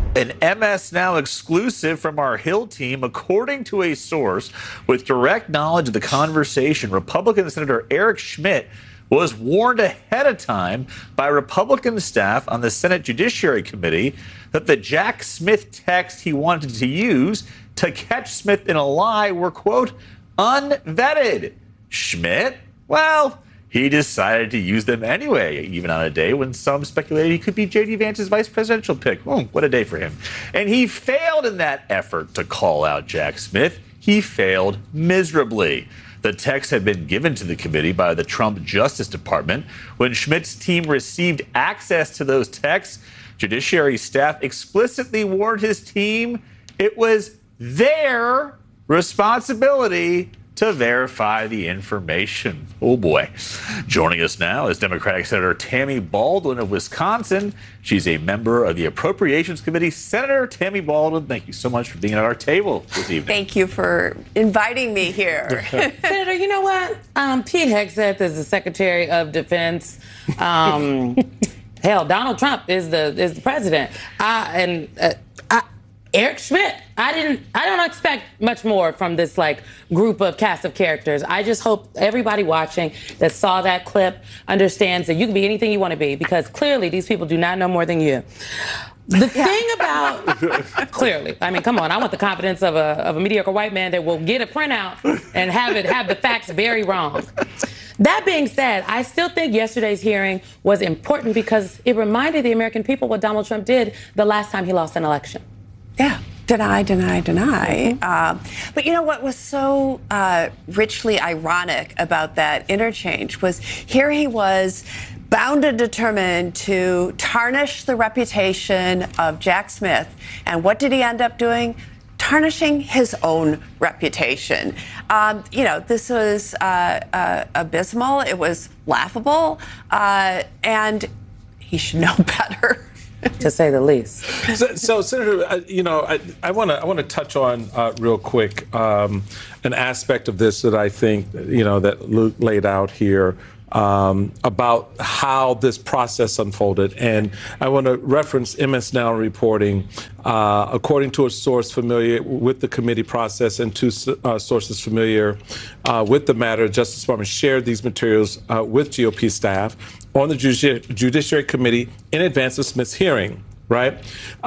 An MS Now exclusive from our Hill team. According to a source with direct knowledge of the conversation, Republican Senator Eric Schmitt was warned ahead of time by Republican staff on the Senate Judiciary Committee that the Jack Smith text he wanted to use to catch Smith in a lie were, quote, unvetted. Schmitt, well, he decided to use them anyway, even on a day when some speculated he could be J.D. Vance's vice presidential pick. What a day for him. And he failed in that effort to call out Jack Smith. He failed miserably. The text had been given to the committee by the Trump Justice Department. When Schmitt's team received access to those texts, Judiciary staff explicitly warned his team it was their responsibility to verify the information. Oh, boy. Joining us now is Democratic Senator Tammy Baldwin of Wisconsin. She's a member of the Appropriations Committee. Senator Tammy Baldwin, thank you so much for being at our table this evening. Thank you for inviting me here. Senator, you know what? Pete Hegseth is the Secretary of Defense. Hell, Donald Trump is the president. Eric Schmitt, I don't expect much more from this group of cast of characters. I just hope everybody watching that saw that clip understands that you can be anything you want to be, because clearly these people do not know more than you. The thing about clearly, I mean, come on, I want the confidence of a mediocre white man that will get a printout and have the facts very wrong. That being said, I still think yesterday's hearing was important because it reminded the American people what Donald Trump did the last time he lost an election. Yeah. Deny. But you know what was so richly ironic about that interchange was here he was bound and determined to tarnish the reputation of Jack Smith. And what did he end up doing? Tarnishing his own reputation. This was abysmal. It was laughable. And he should know better. To say the least. So Senator, I want to touch on real quick an aspect of this that I think that Luke laid out here about how this process unfolded, and I want to reference MS Now reporting. According to a source familiar with the committee process and two sources familiar with the matter, Justice Department shared these materials with GOP staff on the Judiciary Committee in advance of Smith's hearing, right?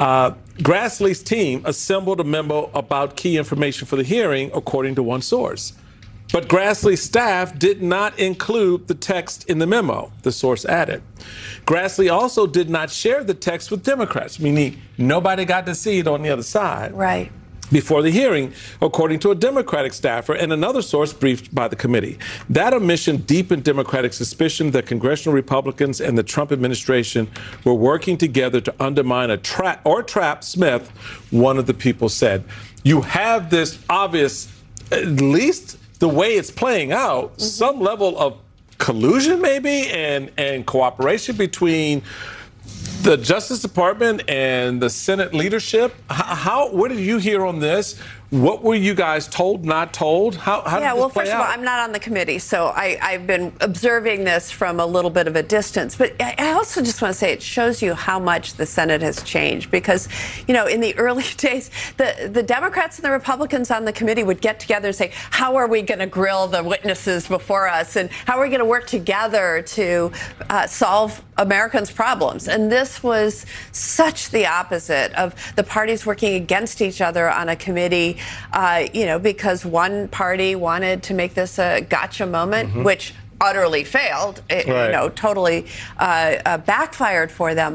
Grassley's team assembled a memo about key information for the hearing, according to one source. But Grassley's staff did not include the text in the memo, the source added. Grassley also did not share the text with Democrats, meaning nobody got to see it on the other side. Right. Before the hearing, according to a Democratic staffer and another source briefed by the committee. That omission deepened Democratic suspicion that congressional Republicans and the Trump administration were working together to undermine trap Smith, one of the people said. You have this obvious, at least the way it's playing out, some level of collusion maybe and cooperation between the Justice Department and the Senate leadership. What did you hear on this? What were you guys told, not told? How did this play out? Well, first of all, I'm not on the committee, so I've been observing this from a little bit of a distance. But I also just want to say it shows you how much the Senate has changed because, in the early days, the Democrats and the Republicans on the committee would get together and say, how are we going to grill the witnesses before us? And how are we going to work together to solve Americans' problems? And this was such the opposite of the parties working against each other on a committee. Because one party wanted to make this a gotcha moment, which utterly failed, totally backfired for them.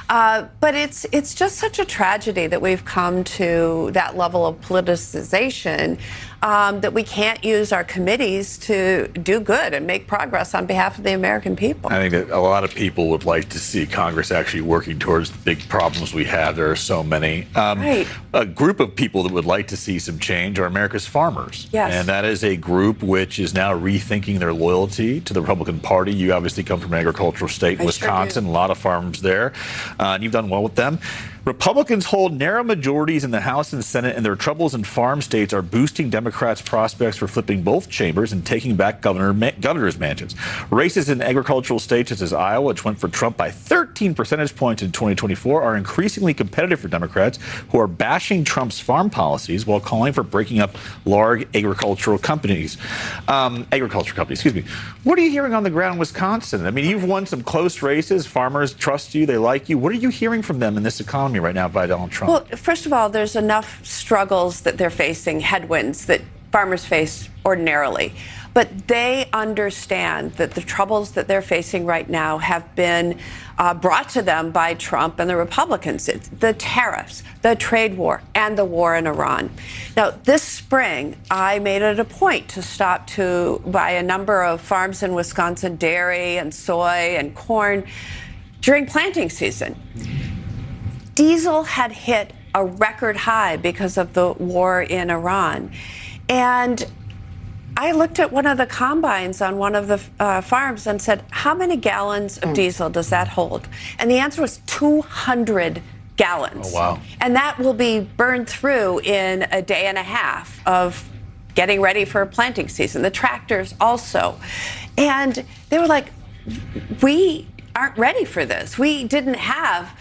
But it's just such a tragedy that we've come to that level of politicization that we can't use our committees to do good and make progress on behalf of the American people. I think that a lot of people would like to see Congress actually working towards the big problems we have. There are so many. Right. A group of people that would like to see some change are America's farmers. Yes. And that is a group which is now rethinking their loyalty to the Republican Party. You obviously come from an agricultural state, Wisconsin, a lot of farms there. And you've done well with them. Republicans hold narrow majorities in the House and Senate, and their troubles in farm states are boosting Democrats' prospects for flipping both chambers and taking back governor's mansions. Races in agricultural states such as Iowa, which went for Trump by 13 percentage points in 2024, are increasingly competitive for Democrats, who are bashing Trump's farm policies while calling for breaking up large agriculture companies. Excuse me. What are you hearing on the ground in Wisconsin? I mean, you've won some close races. Farmers trust you. They like you. What are you hearing from them in this economy right now by Donald Trump? Well, first of all, there's enough struggles that they're facing, headwinds that farmers face ordinarily. But they understand that the troubles that they're facing right now have been brought to them by Trump and the Republicans. It's the tariffs, the trade war, and the war in Iran. Now, this spring, I made it a point to stop to buy a number of farms in Wisconsin, dairy and soy and corn, during planting season. Diesel had hit a record high because of the war in Iran. And I looked at one of the combines on one of the farms and said, how many gallons of diesel does that hold? And the answer was 200 gallons. Oh, wow. And that will be burned through in a day and a half of getting ready for planting season. The tractors also. And they were like, we aren't ready for this. We didn't have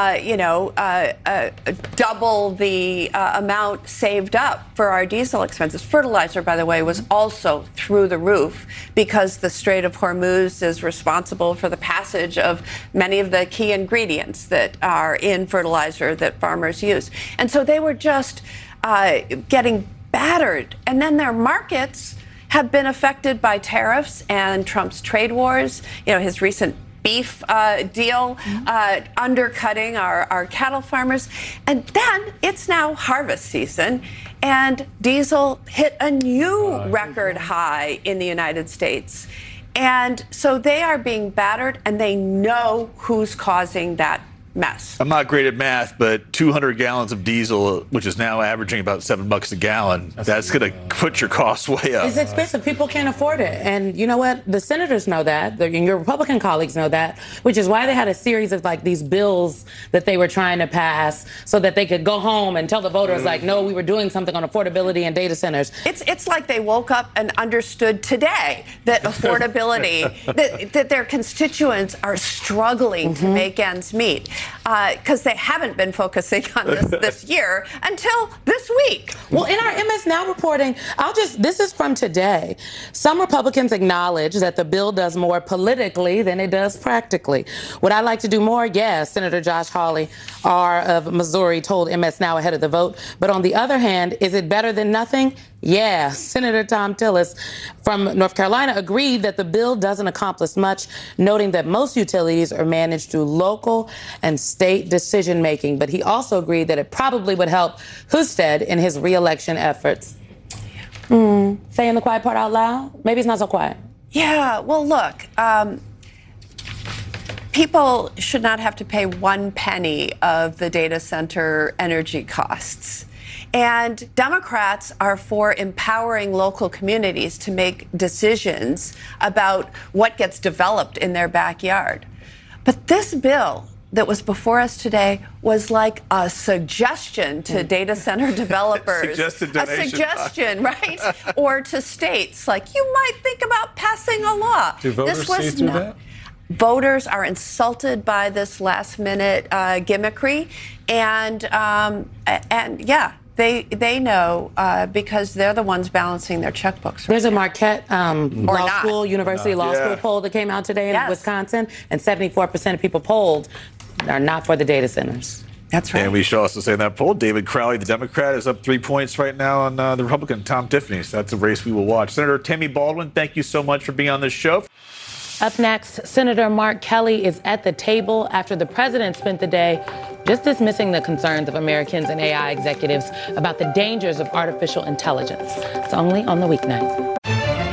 double the amount saved up for our diesel expenses. Fertilizer, by the way, was also through the roof because the Strait of Hormuz is responsible for the passage of many of the key ingredients that are in fertilizer that farmers use. And so they were just getting battered. And then their markets have been affected by tariffs and Trump's trade wars, his recent beef deal, undercutting our cattle farmers. And then it's now harvest season, and diesel hit a new record high in the United States. And so they are being battered, and they know who's causing that mess. I'm not great at math, but 200 gallons of diesel, which is now averaging about $7 a gallon, that's going to put your costs way up. It's expensive. People can't afford it. And you know what? The senators know that. And your Republican colleagues know that, which is why they had a series of these bills that they were trying to pass so that they could go home and tell the voters, no, we were doing something on affordability and data centers. It's like they woke up and understood today that affordability, that their constituents are struggling to make ends meet. Because they haven't been focusing on this year until this week. Well, in our MS Now reporting, this is from today. Some Republicans acknowledge that the bill does more politically than it does practically. Would I like to do more? Yes, Senator Josh Hawley, R of Missouri, told MS Now ahead of the vote. But on the other hand, is it better than nothing? Yeah, Senator Thom Tillis from North Carolina agreed that the bill doesn't accomplish much, noting that most utilities are managed through local and state decision making. But he also agreed that it probably would help Husted in his re-election efforts. Saying the quiet part out loud? Maybe it's not so quiet. Yeah, well, look, people should not have to pay 1 penny of the data center energy costs. And Democrats are for empowering local communities to make decisions about what gets developed in their backyard. But this bill that was before us today was like a suggestion to data center developers. A suggestion, right? Or to states, like, you might think about passing a law. Do voters see through that? Voters are insulted by this last-minute gimmickry, and yeah. They know because they're the ones balancing their checkbooks. There's a Marquette University Law School poll that came out today in Wisconsin, and 74% of people polled are not for the data centers. That's right. And we should also say in that poll, David Crowley, the Democrat, is up 3 points right now on the Republican, Tom Tiffany. So that's a race we will watch. Senator Tammy Baldwin, thank you so much for being on this show. Up next, Senator Mark Kelly is at the table after the president spent the day just dismissing the concerns of Americans and AI executives about the dangers of artificial intelligence. It's only on the weeknight.